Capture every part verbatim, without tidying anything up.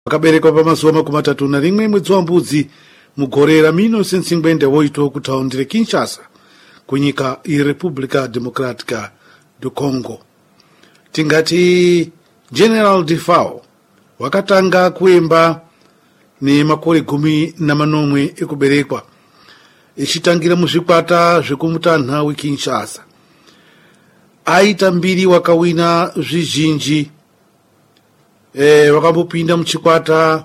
Wakaberekwa pamazuva makumi matatu na rimwe mwedzi wa Mbudzi mugore ra mille neuf cent cinquante-oito kutaundi Kinshasa kunyika iRepública Democrática do Congo. Tingati General Defao wakatanga kuemba ni makore gumi na manomwe ekuberekwa ichitangira muzvikwata zvekumutanha weKinshasa. Aita mbiri wakawina zvizhinji. E, wakambopinda muchikwata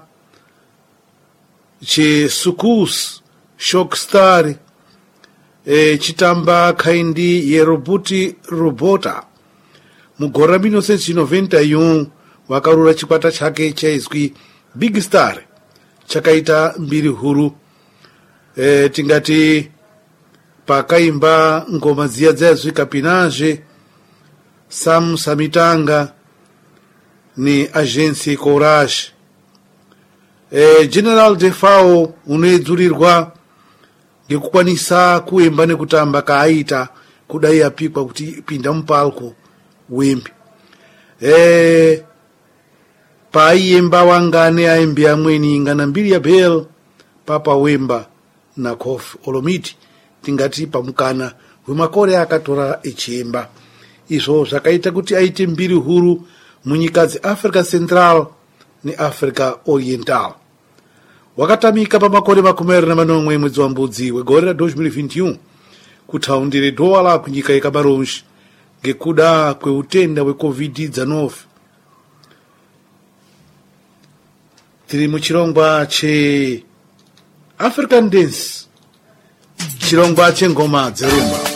cheSukus Shockstar e, chitamba kaindi yeRobuti Robota mugore ra mille neuf cent noventa-et-un wakarura chikwata chake chaizwi Big Star chakaita mbiri huru. E, tingati pakaimba ngoma ziya dzazwi Kapinage, Sam Samitanga ni Agência Courage. E, General Defao unoedzurirwa ngekukwanisa kuemba nekutamba kaaita kudai apikwa kuti pinda mupalco wembe. E, paiemba wangane aembe amweni ngana mbiri ya Bell Papa Wemba na Kofi Olomidi tingati pamukana wemakore akatora echiemba. Izvo zvakaita kuti aite mbiri huru munyika dzeAfrica Central neAfrica Oriental. Wakatamika pamakore makumi maviri na manomwe mwedzi wa Mbudzi wegore ra dois mil e vinte e um kutaundi redowala kunyika yekamarunji ngekuda kweutenda weCovid dezanove. Tiri muchirongwa che African Dance, chirongwa chengoma dzerumba.